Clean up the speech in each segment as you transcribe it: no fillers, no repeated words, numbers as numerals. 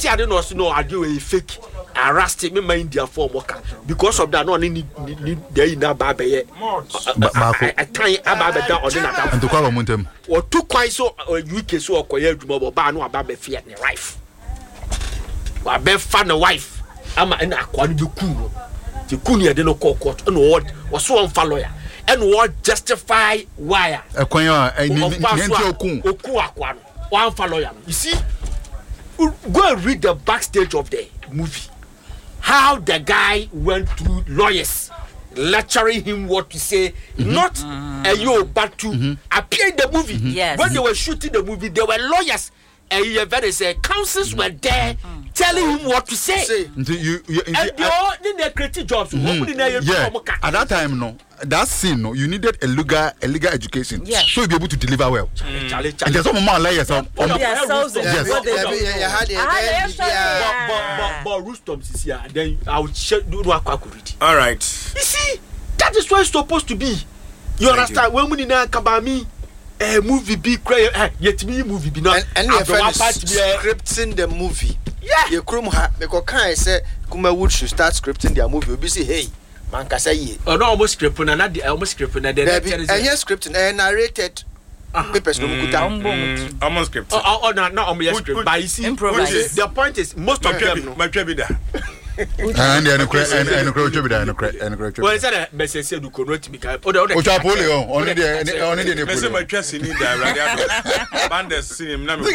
Betty I don't know so no I do a fake arrest me my India form worker because of that no need there na baba ye I time ababa down ordinary and to call momentum or two quite so UK so okoye adwuma ba no ababa fear ne wife wa be fa ne wife ama na akwa no be cool the cool ye dey no court no was so on fa lawyer and what justify why ekwan ya nti oku akwa no one fa lawyer you see go and read the backstage of the movie how the guy went through lawyers lecturing him what to say not but to appear in the movie. Yes. When they were shooting the movie there were lawyers and counsels were there telling him what to say. And they all did their creative jobs. At that time no that scene no you needed a legal education so you'll be able to deliver well. And there's some more layers on but Rustom is here then I will do what I could read. All right. You see that is what it's supposed to be. You understand when we na kabami movie be yet me movie be not and you scripting the movie. Yeah. You krum ha because can say Kuma Wood should start scripting their movie. We say hey man can say ye. Oh no almost scripting and not almost scripting and then yes scripting and narrated papers no kuta almost script. Oh no almost script but you see the point is most of them my tribida and well is that message said you could not me only the message my trust in the radio band sing na me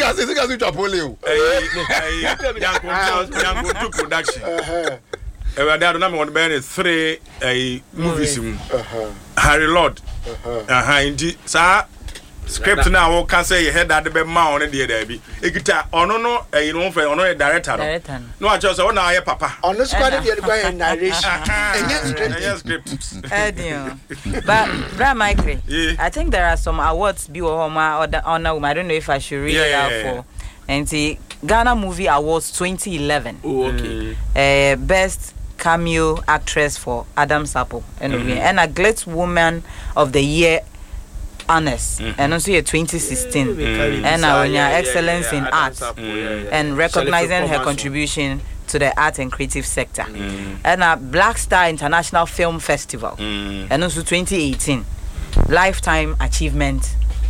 young production I don't know what band 3 movies Harry Lord indeed sir script now we can say you head that be ma on the there be ekita ono no you know for ono director no I just say na papa ono squad dey go narration and script but Bra Michael I think there are some awards be or honor I don't know if I should read it out for and the Ghana Movie Awards 2011 okay best cameo actress for Adam Sappo and a Great Woman of the Year honors and also 2016 and our excellence in art and recognizing her contribution to the art and creative sector and a Black Star International Film Festival and also 2018 Lifetime Achievement